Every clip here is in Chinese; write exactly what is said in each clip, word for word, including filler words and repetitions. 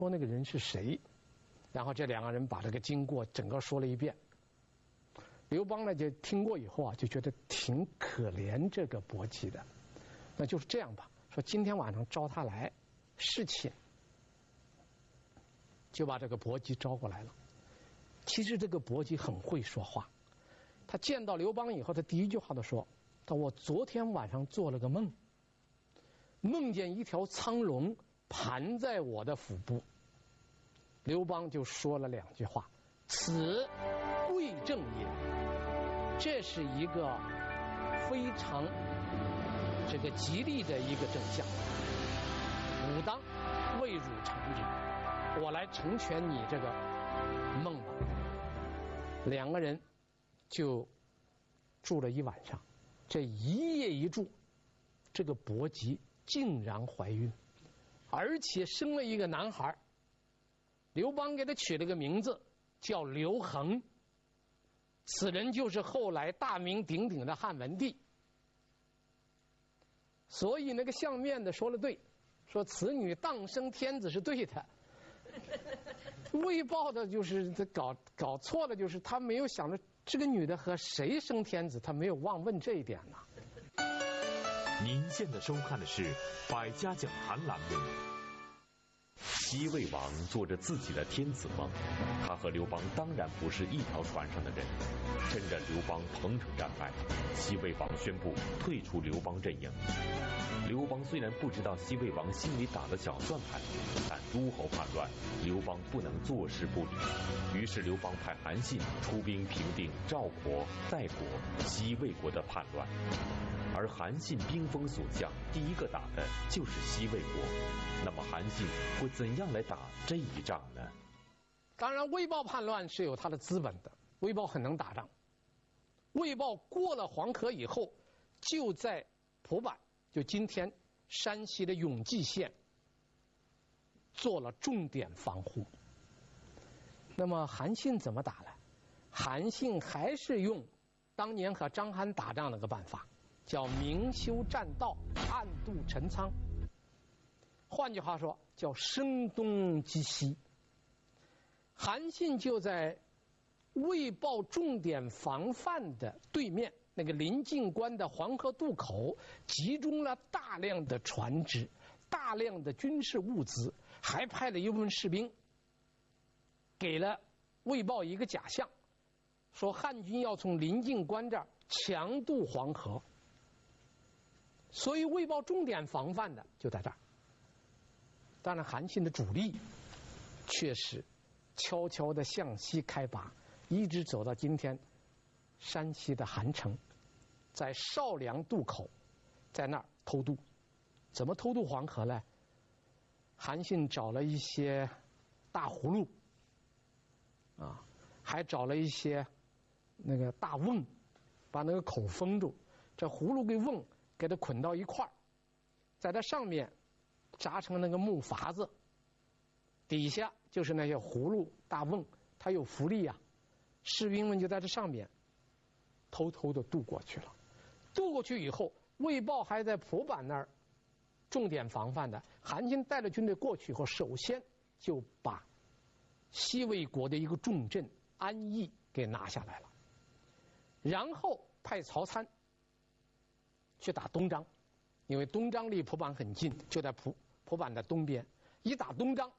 说那个人是谁。然后这两个人把这个经过整个说了一遍。刘邦呢就听过以后啊，就觉得挺可怜这个伯姬的。那就是这样吧，说今天晚上招他来侍寝，就把这个伯姬招过来了。其实这个伯姬很会说话，他见到刘邦以后，他第一句话都说：“他我昨天晚上做了个梦，梦见一条苍龙盘在我的腹部。”刘邦就说了两句话：“此贵正也。”这是一个非常这个吉利的一个正象。武当未汝成之，我来成全你这个梦吧。两个人就住了一晚上，这一夜一住，这个伯姬竟然怀孕，而且生了一个男孩。刘邦给他取了个名字叫刘恒，此人就是后来大名鼎鼎的汉文帝。所以那个相面的说了对，说此女当生天子是对的。魏豹的就是他搞搞错了，就是他没有想着这个女的和谁生天子，他没有忘问这一点呢。 您现在收看的是《百家讲坛》栏目。 西魏王做着自己的天子梦，他和刘邦当然不是一条船上的人。趁着刘邦彭城战败，西魏王宣布退出刘邦阵营。刘邦虽然不知道西魏王心里打的小算盘，但诸侯叛乱，刘邦不能坐视不理。于是刘邦派韩信出兵平定赵国、代国、西魏国的叛乱。而韩信兵锋所向，第一个打的就是西魏国。那么韩信会怎样来打这一仗呢？ 当然，魏豹叛乱是有他的资本的，魏豹很能打仗。魏豹过了黄河以后，就在蒲坂，就今天山西的永济县，做了重点防护。那么韩信怎么打呢？韩信还是用当年和章邯打仗那个办法，叫明修栈道，暗度陈仓。换句话说，叫声东击西。韩信就在魏豹重点防范的对面那个临近关的黄河渡口，集中了大量的船只、大量的军事物资，还派了一部分士兵，给了魏豹一个假象，说汉军要从临近关这儿强渡黄河。所以魏豹重点防范的就在这儿。当然韩信的主力却是悄悄地向西开拔，一直走到今天山西的韩城，在少梁渡口，在那儿偷渡。怎么偷渡黄河呢？韩信找了一些大葫芦啊，还找了一些那个大瓮，把那个口封住，这葫芦跟瓮给它捆到一块儿，在它上面扎成那个木筏子，底下就是那些葫芦大瓮，它有浮力啊，士兵们就在这上面偷偷的渡过去了。渡过去以后，魏豹还在蒲坂那儿重点防范的。韩信带着军队过去以后，首先就把西魏国的一个重镇安邑给拿下来了，然后派曹参去打东张，因为东张离蒲坂很近，就在蒲蒲坂的东边。一打东张，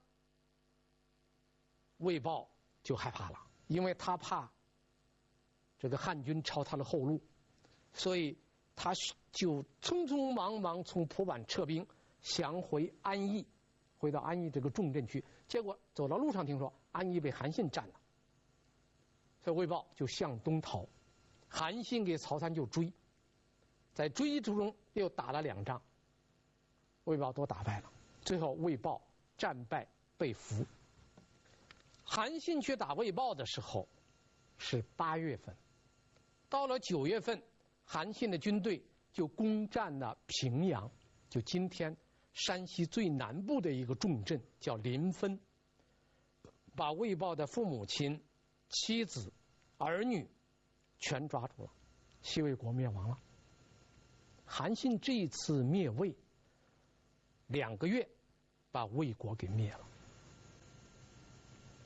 魏豹就害怕了，因为他怕这个汉军抄他的后路，所以他就匆匆忙忙从蒲坂撤兵，降回安邑，回到安邑这个重镇去。结果走到路上，听说安邑被韩信占了，所以魏豹就向东逃，韩信给曹参就追，在追途中又打了两仗，魏豹都打败了，最后魏豹战败被俘。韩信去打魏豹的时候是八月份，到了九月份，韩信的军队就攻占了平阳，就今天山西最南部的一个重镇叫临汾，把魏豹的父母亲、妻子、儿女全抓住了，西魏国灭亡了。韩信这一次灭魏，两个月把魏国给灭了。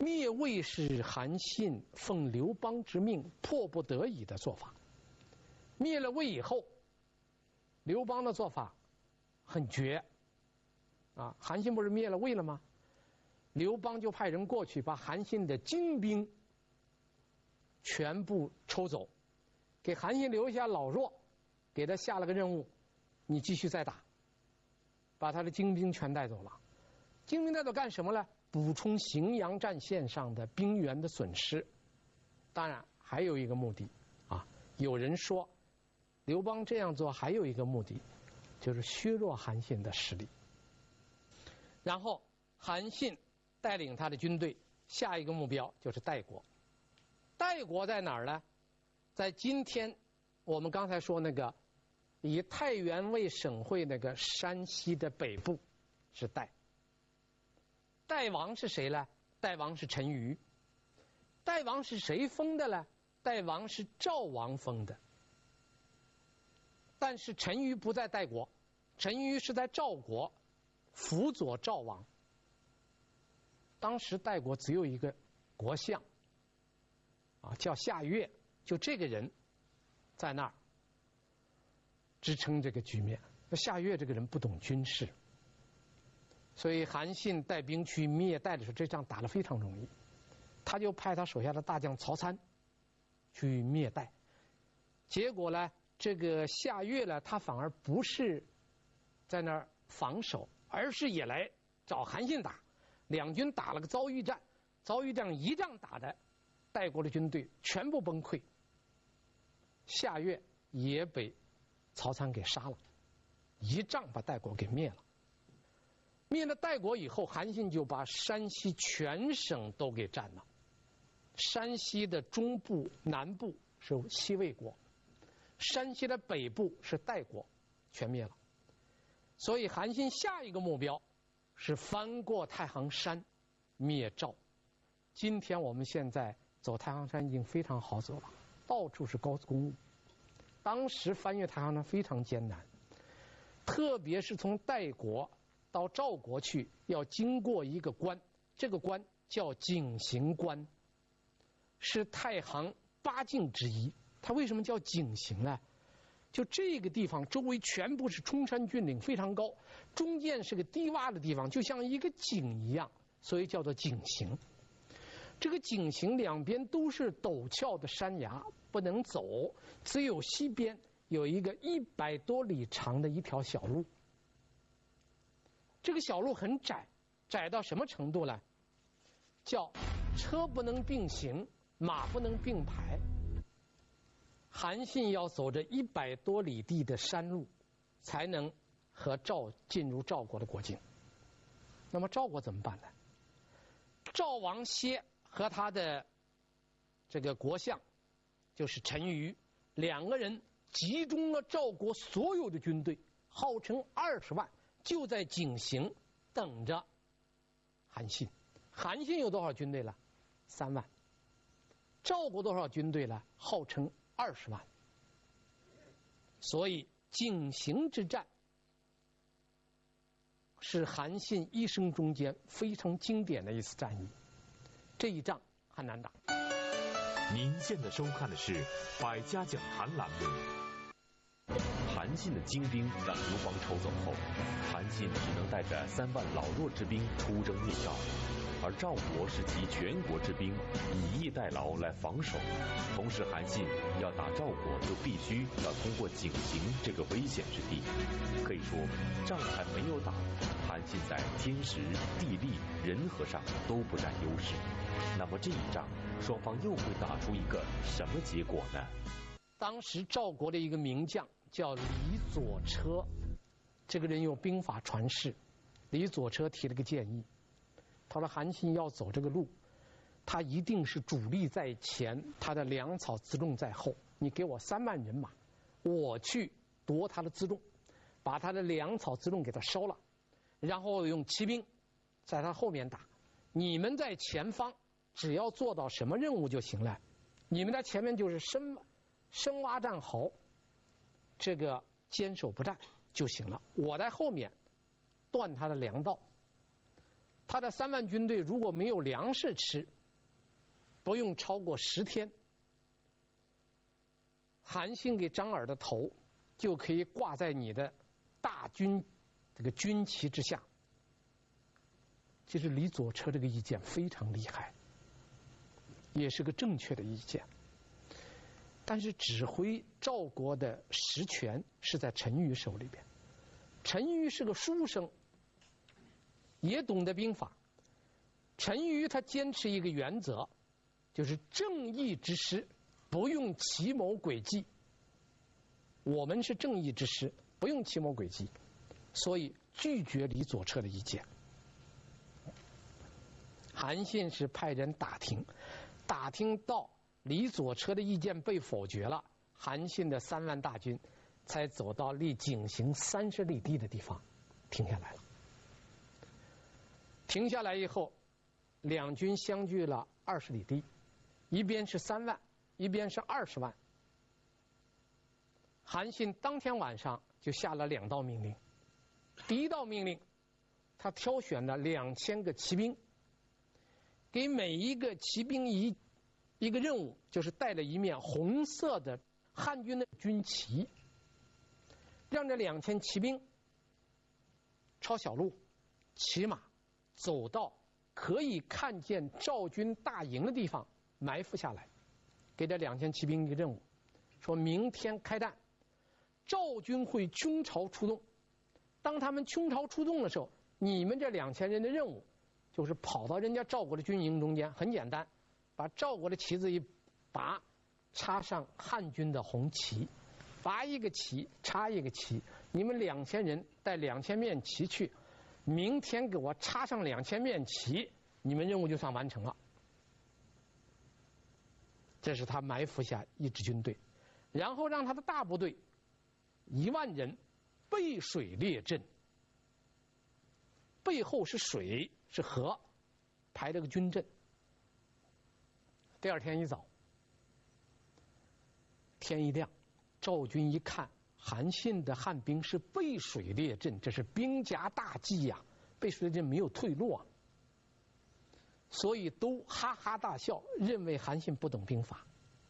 灭魏是韩信奉刘邦之命迫不得已的做法。灭了魏以后，刘邦的做法很绝啊！韩信不是灭了魏了吗？刘邦就派人过去把韩信的精兵全部抽走，给韩信留下老弱，给他下了个任务，你继续再打，把他的精兵全带走了。精兵带走干什么呢？补充荥阳战线上的兵员的损失。当然还有一个目的啊，有人说刘邦这样做还有一个目的，就是削弱韩信的实力。然后韩信带领他的军队，下一个目标就是代国。代国在哪儿呢？在今天我们刚才说那个以太原为省会那个山西的北部是代。代王是谁呢？代王是陈馀。代王是谁封的呢？代王是赵王封的。但是陈馀不在代国，陈馀是在赵国辅佐赵王。当时代国只有一个国相啊，叫夏月，就这个人在那儿支撑这个局面。那夏月这个人不懂军事，所以韩信带兵去灭代的时候，这仗打得非常容易。他就派他手下的大将曹参去灭代，结果呢，这个夏月呢，他反而不是在那儿防守，而是也来找韩信打。两军打了个遭遇战，遭遇战一仗打的代国的军队全部崩溃，夏月也被曹参给杀了，一仗把代国给灭了。灭了代国以后，韩信就把山西全省都给占了。山西的中部、南部是西魏国，山西的北部是代国，全灭了。所以韩信下一个目标是翻过太行山灭赵。今天我们现在走太行山已经非常好走了，到处是高速公路。当时翻越太行山非常艰难，特别是从代国到赵国去，要经过一个关，这个关叫井陉关，是太行八境之一。它为什么叫井陉呢？就这个地方周围全部是崇山峻岭，非常高，中间是个低洼的地方，就像一个井一样，所以叫做井陉。这个井陉两边都是陡峭的山崖，不能走，只有西边有一个一百多里长的一条小路。这个小路很窄，窄到什么程度呢？叫车不能并行，马不能并排。韩信要走这一百多里地的山路，才能和赵进入赵国的国境。那么赵国怎么办呢？赵王歇和他的这个国相，就是陈馀，两个人集中了赵国所有的军队，号称二十万，就在井陉等着韩信。韩信有多少军队了？三万。赵国多少军队呢？号称二十万。所以井陉之战是韩信一生中间非常经典的一次战役，这一仗很难打。 您现在收看的是《百家讲坛》栏目。 韩信的精兵让刘邦抽走后，韩信只能带着三万老弱之兵出征灭赵，而赵国是集全国之兵以逸待劳来防守。同时韩信要打赵国，就必须要通过井陉这个危险之地。可以说仗还没有打，韩信在天时地利人和上都不占优势。那么这一仗双方又会打出一个什么结果呢？ 当时赵国的一个名将叫李左车，这个人有兵法传世。李左车提了个建议，他说韩信要走这个路，他一定是主力在前，他的粮草辎重在后。你给我三万人马，我去夺他的辎重，把他的粮草辎重给他烧了，然后用骑兵在他后面打。你们在前方只要做到什么任务就行了，你们在前面就是深深挖战壕，这个坚守不战就行了。我在后面断他的粮道。他的三万军队如果没有粮食吃， 不用超过十天，韩信给张耳的头就可以挂在你的大军这个军旗之下。其实李左车这个意见非常厉害，也是个正确的意见。但是指挥赵国的实权是在陈馀手里边。陈馀是个书生，也懂得兵法。陈馀他坚持一个原则，就是正义之师不用奇谋诡计。我们是正义之师，不用奇谋诡计，所以拒绝李左车的意见。韩信是派人打听，打听到李左车的意见被否决了，韩信的三万大军才走到离井陉三十里地的地方停下来了。停下来以后，两军相距了二十里地，一边是三万，一边是二十万。韩信当天晚上就下了两道命令。第一道命令，他挑选了两千个骑兵，给每一个骑兵一一个任务，就是带了一面红色的汉军的军旗，让这两千骑兵抄小路、骑马，走到可以看见赵军大营的地方埋伏下来，给这两千骑兵一个任务，说明天开战，赵军会倾巢出动。当他们倾巢出动的时候，你们这两千人的任务就是跑到人家赵国的军营中间，很简单，把赵国的旗子一拔，插上汉军的红旗，拔一个旗插一个旗，你们两千人带两千面旗去，明天给我插上两千面旗，你们任务就算完成了。这是他埋伏下一支军队，然后让他的大部队一万人背水列阵，背后是水是河，排了个军阵。第二天一早，天一亮，赵军一看韩信的汉兵是背水列阵，这是兵家大忌呀、啊！背水列阵没有退路啊，所以都哈哈大笑，认为韩信不懂兵法。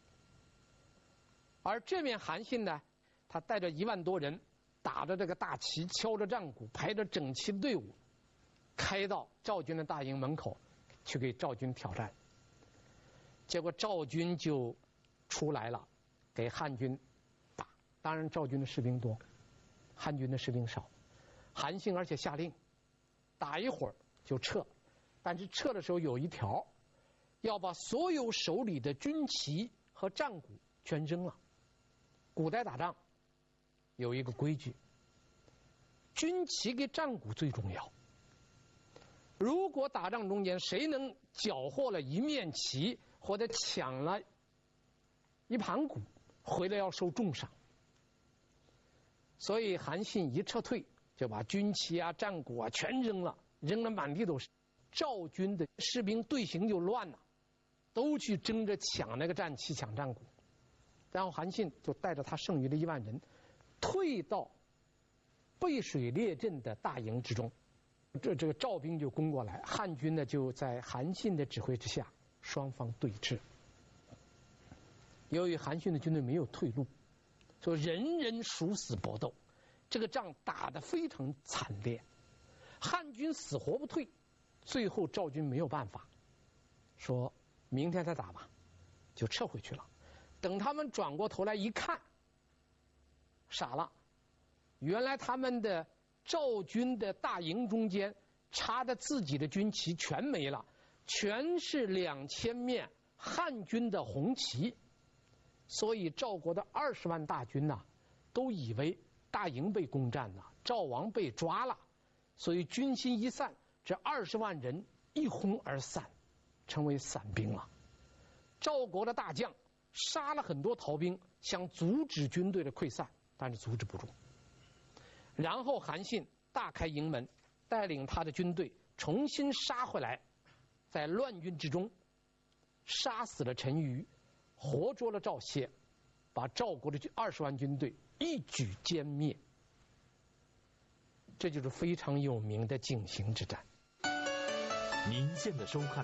而这面韩信呢，他带着一万多人，打着这个大旗，敲着战鼓，排着整齐的队伍，开到赵军的大营门口，去给赵军挑战。结果赵军就出来了，给汉军打。当然赵军的士兵多，汉军的士兵少。韩信而且下令，打一会儿就撤，但是撤的时候有一条，要把所有手里的军旗和战鼓全扔了。古代打仗有一个规矩，军旗跟战鼓最重要。如果打仗中间谁能缴获了一面旗，或者抢了一盘鼓，回来要受重赏。所以韩信一撤退，就把军旗啊、战鼓啊全扔了，扔了满地都是。赵军的士兵队形就乱了，都去争着抢那个战旗、抢战鼓。然后韩信就带着他剩余的一万人，退到背水列阵的大营之中。这这个赵兵就攻过来，汉军呢就在韩信的指挥之下，双方对峙。由于韩信的军队没有退路，所以人人殊死搏斗，这个仗打得非常惨烈。汉军死活不退，最后赵军没有办法，说明天再打吧，就撤回去了。等他们转过头来一看，傻了，原来他们的赵军的大营中间插的自己的军旗全没了，全是两千面汉军的红旗。所以赵国的二十万大军呐、啊，都以为大营被攻占了，赵王被抓了，所以军心一散，这二十万人一哄而散，成为散兵了。赵国的大将杀了很多逃兵，想阻止军队的溃散，但是阻止不住。然后韩信大开营门，带领他的军队重新杀回来，在乱军之中杀死了陈馀，活捉了赵歇，把赵国的二十万军队一举歼灭。这就是非常有名的井陉之战。 您现在收看